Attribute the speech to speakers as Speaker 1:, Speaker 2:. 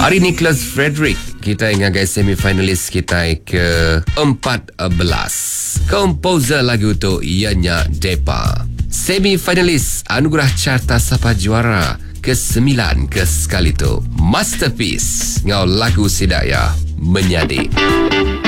Speaker 1: Hari Nicholas Frederick kita ingat semifinalis kita ke-14. Komposer lagu tu ianya Depa. Semifinalis anugerah carta Sapa Juara ke-9 ke sekali tu. Masterpiece ngau lagu Sidaya Menyadi.